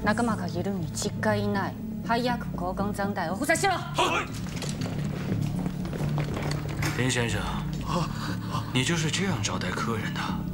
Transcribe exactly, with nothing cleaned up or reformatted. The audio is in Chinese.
仲間がいるに違いない。早く交換残代を補佐しろ。 林先生，你就是这样招待客人的？